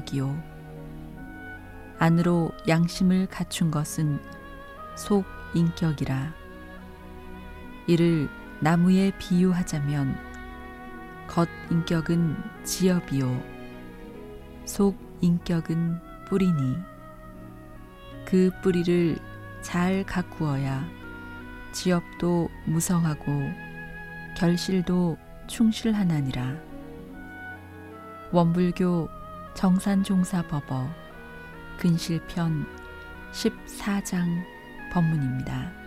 인격이요 안으로 양심을 갖춘 것은 속 인격이라. 이를 나무에 비유하자면 겉 인격은 지엽이요 속 인격은 뿌리니 그 뿌리를 잘 가꾸어야 지엽도 무성하고 결실도 충실하나니라. 원불교 정산종사법어 근실편 14장 법문입니다.